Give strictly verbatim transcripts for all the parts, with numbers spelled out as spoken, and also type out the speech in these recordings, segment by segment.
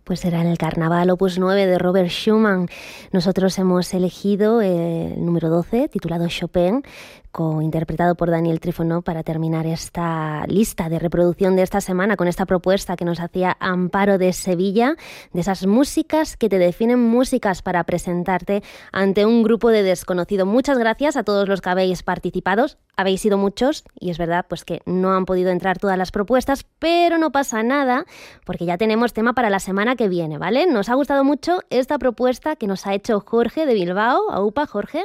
Pues era el Carnaval Opus nueve de Robert Schumann. Nosotros hemos elegido el número doce, titulado Chopin, interpretado por Daniel Trífono, para terminar esta lista de reproducción de esta semana con esta propuesta que nos hacía Amparo de Sevilla, de esas músicas que te definen, músicas para presentarte ante un grupo de desconocido. Muchas gracias a todos los que habéis participado. Habéis sido muchos y es verdad pues que no han podido entrar todas las propuestas, pero no pasa nada porque ya tenemos tema para la semana que viene, ¿vale? Nos ha gustado mucho esta propuesta que nos ha hecho Jorge de Bilbao. Aupa, Jorge.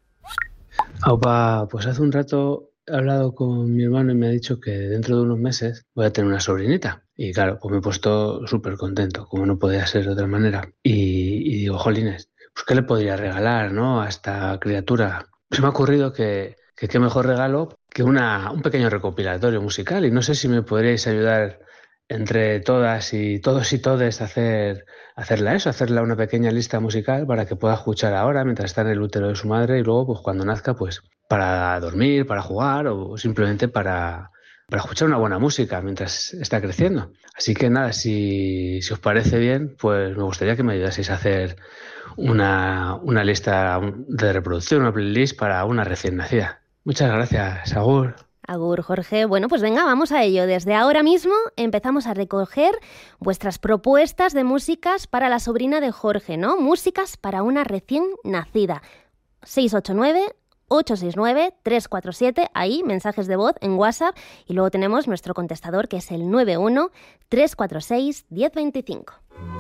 Aupa, pues hace un rato he hablado con mi hermano y me ha dicho que dentro de unos meses voy a tener una sobrinita. Y claro, pues me he puesto súper contento, como no podía ser de otra manera. Y, y digo, jolines, pues ¿qué le podría regalar, no, a esta criatura? Se me ha ocurrido que, que qué mejor regalo que una, un pequeño recopilatorio musical. Y no sé si me podríais ayudar entre todas y todos y todes a hacer, hacerla eso, hacerla una pequeña lista musical para que pueda escuchar ahora mientras está en el útero de su madre y luego pues cuando nazca pues para dormir, para jugar o simplemente para, para escuchar una buena música mientras está creciendo. Así que nada, si, si os parece bien, pues me gustaría que me ayudaseis a hacer una, una lista de reproducción, una playlist para una recién nacida. Muchas gracias, Agur. Agur, Jorge. Bueno, pues venga, vamos a ello. Desde ahora mismo empezamos a recoger vuestras propuestas de músicas para la sobrina de Jorge, ¿no? Músicas para una recién nacida. seis ocho nueve, ocho seis nueve, tres cuatro siete, ahí, mensajes de voz en WhatsApp. Y luego tenemos nuestro contestador, que es el nueve uno, tres cuatro seis, uno cero dos cinco.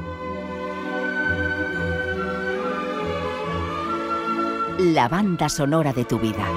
La banda sonora de tu vida.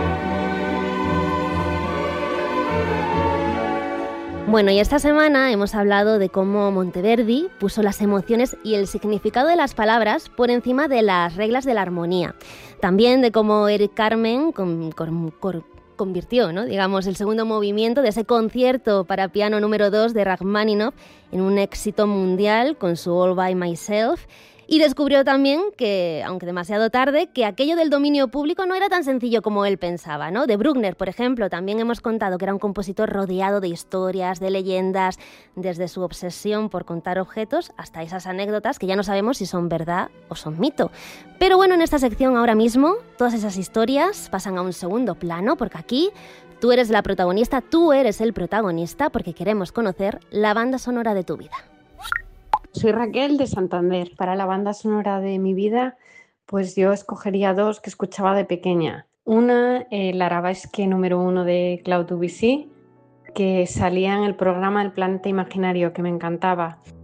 Bueno, y esta semana hemos hablado de cómo Monteverdi puso las emociones y el significado de las palabras por encima de las reglas de la armonía. También de cómo Eric Carmen con, con, con, convirtió, ¿no?, digamos, el segundo movimiento de ese concierto para piano número dos de Rachmaninoff en un éxito mundial con su All by Myself. Y descubrió también que, aunque demasiado tarde, que aquello del dominio público no era tan sencillo como él pensaba, ¿no? De Bruckner, por ejemplo, también hemos contado que era un compositor rodeado de historias, de leyendas, desde su obsesión por contar objetos hasta esas anécdotas que ya no sabemos si son verdad o son mito. Pero bueno, en esta sección ahora mismo, todas esas historias pasan a un segundo plano, porque aquí tú eres la protagonista, tú eres el protagonista, porque queremos conocer la banda sonora de tu vida. Soy Raquel de Santander. Para la banda sonora de mi vida, pues yo escogería dos que escuchaba de pequeña. Una, el Arabesque número uno de Claude Debussy, que salía en el programa El Planeta Imaginario, que me encantaba.